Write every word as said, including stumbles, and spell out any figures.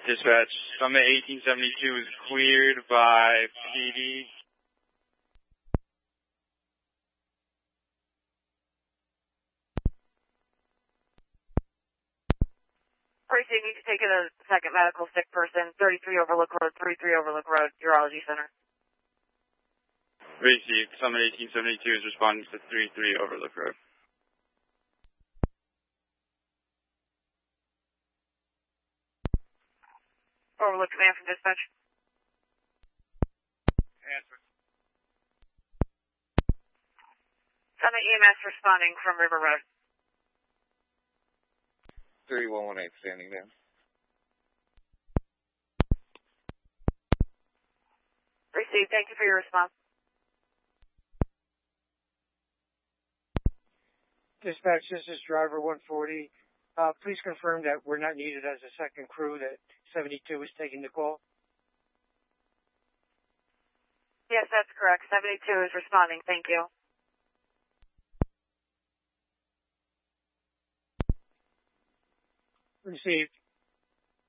Dispatch, Summit eighteen seventy-two is cleared by P D. Precinct, you need to take in a second medical sick person, thirty-three Overlook Road, thirty-three Overlook Road, Urology Center. Received. Summit eighteen seventy-two is responding to thirty-three Overlook Road. Overlook command from dispatch. Answer. Summit E M S responding from River Road. thirty-one one eight standing down. Received. Thank you for your response. Dispatch, this is driver one forty. Uh, please confirm that we're not needed as a second crew, that seventy-two is taking the call. Yes, that's correct. seventy-two is responding. Thank you. Received.